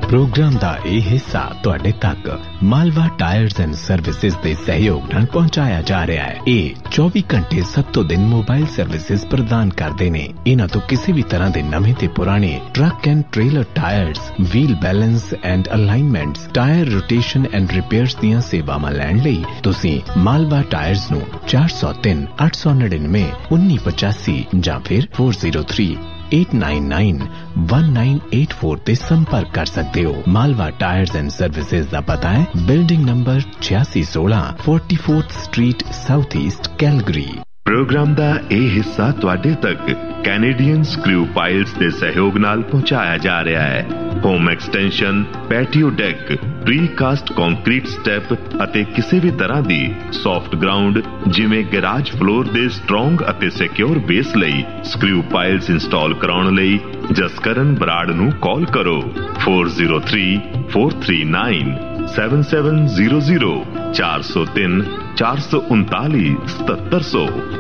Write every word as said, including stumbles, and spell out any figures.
Programme का यह हिस्सा तुहाडे तक मालवा टायर्स एंड सर्विसेज के सहयोग नाल पहुंचाया जा रहा है। ये चौबीस घंटे सत्तो दिन मोबाइल सर्विसेज प्रदान करते हैं। इन्हां तो किसी भी तरह के नवे ते पुराने truck and trailer tyres, wheel balance and alignments, tyre rotation and repairs दीयां सेवावां लैण लई तुसीं मालवा टायर्स नूं चार सौ तीन आठ सौ नड़िनवे उन्नी पचासी जां फिर four zero three eight nine nine one nine eight four ते संपर्क कर सकते हो। मालवा टायर्स एंड सर्विसेज का पता है बिल्डिंग नंबर छियासी सोलह forty fourth street south east Calgary. Programme का यह हिस्सा तुहाडे तक कैनेडियन स्क्रू पाइल्स के सहयोग नाल पहुंचाया जा रहा है। Home extension, patio deck, pre cast concrete step अते किसी भी तरह दी सॉफ्ट ग्राउंड जिमें गैराज फ्लोर दे स्ट्रोंग अते सिक्योर बेस लई स्क्रू पाइल्स इंस्टॉल कराउण लई जसकरण बराड़ नूं कॉल करो four zero three four three nine seven seven zero zero चार सौ तीन चार सौ उनतालीस सतहत्तर सौ।